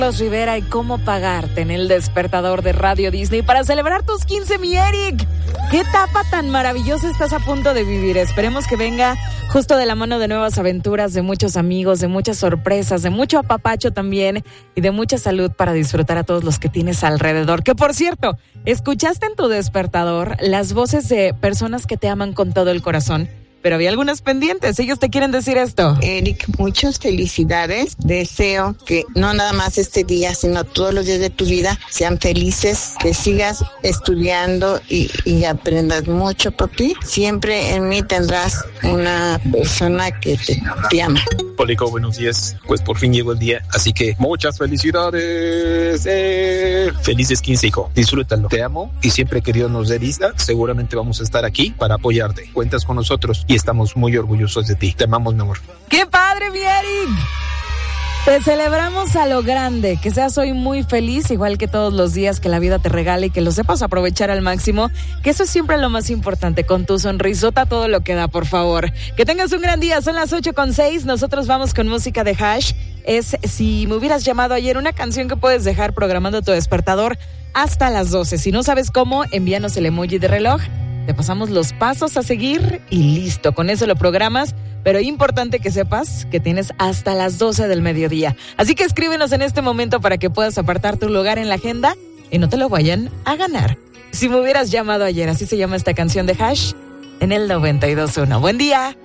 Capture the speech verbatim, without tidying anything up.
Carlos Rivera y cómo pagarte en el despertador de Radio Disney para celebrar tus quince, mi Eric. ¿Qué etapa tan maravillosa estás a punto de vivir? Esperemos que venga justo de la mano de nuevas aventuras, de muchos amigos, de muchas sorpresas, de mucho apapacho también y de mucha salud para disfrutar a todos los que tienes alrededor. Que por cierto, ¿escuchaste en tu despertador las voces de personas que te aman con todo el corazón? Pero había algunas pendientes, ellos te quieren decir esto. Eric, muchas felicidades. Deseo que no nada más este día, sino todos los días de tu vida sean felices, que sigas estudiando y, y aprendas mucho, papi. Siempre en mí tendrás una persona que te, te ama. Polico, buenos días. Pues por fin llegó el día, así que muchas felicidades. Eh. Felices quince, hijo. Disfrútalo. Te amo y siempre que Dios nos dé vista, seguramente vamos a estar aquí para apoyarte. Cuentas con nosotros y estamos muy orgullosos de ti. Te amamos, mi amor. ¡Qué padre, mi Eric! Te celebramos a lo grande, que seas hoy muy feliz, igual que todos los días que la vida te regala y que lo sepas aprovechar al máximo, que eso es siempre lo más importante, con tu sonrisota todo lo que da, por favor. Que tengas un gran día, son las ocho con seis, nosotros vamos con música de Hash. Es Si me hubieras llamado ayer, una canción que puedes dejar programando tu despertador hasta las doce. Si no sabes cómo, envíanos el emoji de reloj. Te pasamos los pasos a seguir y listo, con eso lo programas, pero es importante que sepas que tienes hasta las doce del mediodía. Así que escríbenos en este momento para que puedas apartar tu lugar en la agenda y no te lo vayan a ganar. Si me hubieras llamado ayer, así se llama esta canción de Hash, en el noventa y dos punto uno. Buen día.